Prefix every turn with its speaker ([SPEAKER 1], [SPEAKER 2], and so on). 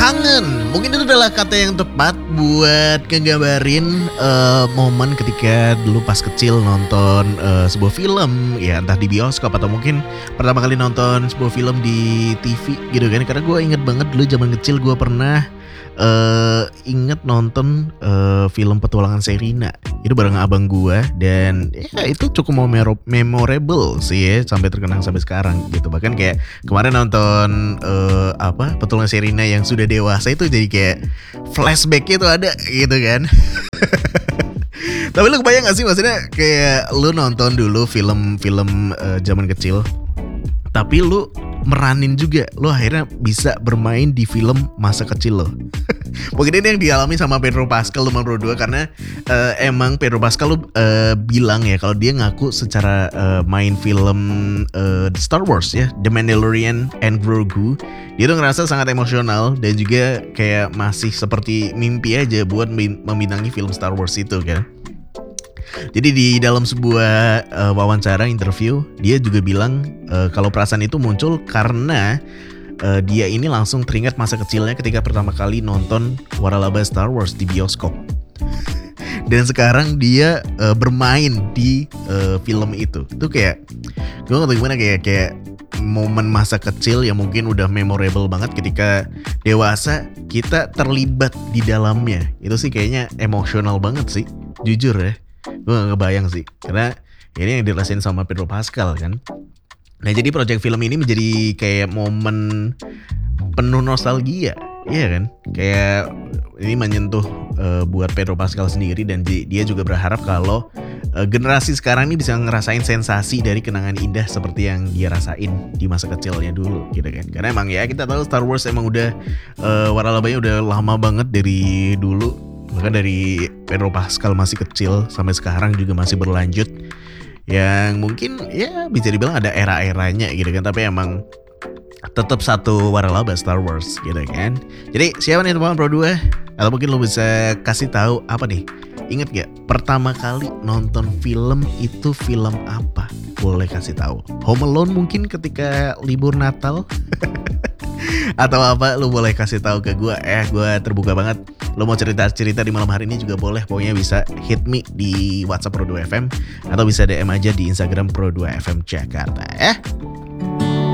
[SPEAKER 1] kangen. Mungkin itu adalah kata yang tepat buat ngegambarin momen ketika dulu pas kecil nonton sebuah film, ya entah di bioskop atau mungkin pertama kali nonton sebuah film di TV gitu kan. Karena gue inget banget dulu zaman kecil gue pernah inget nonton film Petualangan Sherina. Itu bareng abang gue, dan ya itu cukup memorable sih ya, sampai terkenang sampai sekarang gitu. Bahkan kayak kemarin nonton Petualangan Sherina yang sudah dewasa itu jadi kayak flashbacknya tuh ada gitu kan. Tapi lu kebayang gak sih, maksudnya kayak lu nonton dulu film-film zaman kecil, tapi lu meranin juga, lu akhirnya bisa bermain di film masa kecil lo. Mungkin ini yang dialami sama Pedro Pascal nomor 2, karena emang Pedro Pascal bilang ya kalau dia ngaku secara main film Star Wars ya, The Mandalorian and Grogu, dia tuh ngerasa sangat emosional dan juga kayak masih seperti mimpi aja buat membintangi film Star Wars itu kan. Jadi di dalam sebuah wawancara interview, dia juga bilang kalau perasaan itu muncul karena dia ini langsung teringat masa kecilnya ketika pertama kali nonton waralaba Star Wars di bioskop. Dan sekarang dia bermain di film itu. Itu kayak, gue gak tau gimana, kayak momen masa kecil yang mungkin udah memorable banget, ketika dewasa kita terlibat di dalamnya. Itu sih kayaknya emosional banget sih, jujur ya. Gue gak ngebayang sih, karena ini yang dirasain sama Pedro Pascal kan. Nah jadi project film ini menjadi kayak momen penuh nostalgia, iya kan. Kayak ini menyentuh buat Pedro Pascal sendiri, dan dia juga berharap kalau generasi sekarang ini bisa ngerasain sensasi dari kenangan indah seperti yang dia rasain di masa kecilnya dulu gitu kan. Karena emang ya kita tahu Star Wars emang udah waralabanya udah lama banget dari dulu. Bahkan dari Pedro Pascal masih kecil sampai sekarang juga masih berlanjut. Yang mungkin ya bisa dibilang ada era-eranya gitu kan. Tapi emang tetap satu waralaba Star Wars gitu kan. Jadi siapa nih teman Pro 2? Atau mungkin lo bisa kasih tahu apa nih? Ingat gak pertama kali nonton film itu film apa? Boleh kasih tahu. Home Alone mungkin ketika libur Natal. Atau apa, lu boleh kasih tahu ke gue. Gue terbuka banget. Lu mau cerita-cerita di malam hari ini juga boleh. Pokoknya bisa hit me di WhatsApp Pro 2 FM, atau bisa DM aja di Instagram Pro 2 FM Jakarta